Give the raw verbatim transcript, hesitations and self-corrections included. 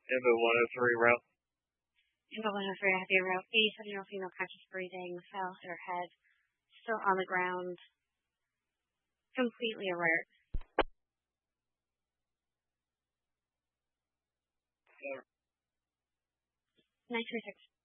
In the one oh three route. In the one oh three, I have your route. eighty-seven-year-old female conscious breathing, fell, hit her head, still on the ground, completely alert. nine three six.